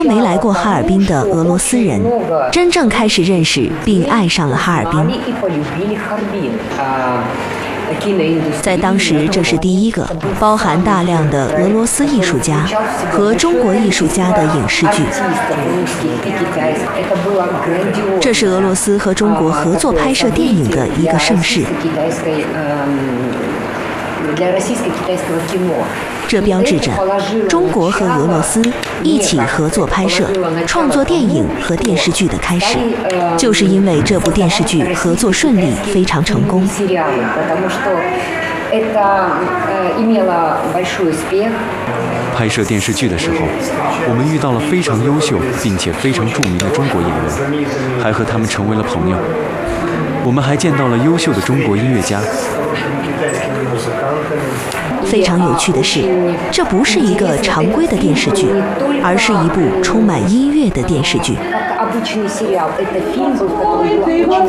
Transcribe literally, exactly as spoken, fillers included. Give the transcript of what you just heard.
没来过哈尔滨的俄罗斯人，真正开始认识并爱上了哈尔滨。在当时，这是第一个包含大量的俄罗斯艺术家和中国艺术家的影视剧。这是俄罗斯和中国合作拍摄电影的一个盛事。这标志着中国和俄罗斯一起合作拍摄、创作电影和电视剧的开始。就是因为这部电视剧合作顺利，非常成功。 拍摄电视剧的时候，我们遇到了非常优秀并且非常著名的中国演员，还和他们成为了朋友。我们还见到了优秀的中国音乐家。 非常有趣的是，这不是一个常规的电视剧，而是一部充满音乐的电视剧。